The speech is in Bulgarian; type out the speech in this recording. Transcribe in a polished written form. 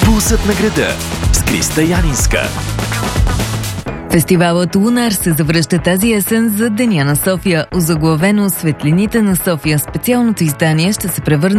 Пулсът на града с Криста Янинска. Фестивалът Лунар се завръща тази есен за Деня на София. Озаглавено "Светлините на София", специалното издание ще се превърне